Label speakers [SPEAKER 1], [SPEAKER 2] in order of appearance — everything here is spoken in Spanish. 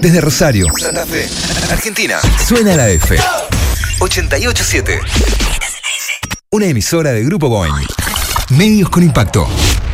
[SPEAKER 1] Desde Rosario, Santa Fe, Argentina, suena la F. 88.7. Una emisora de Grupo Boing. Medios con impacto.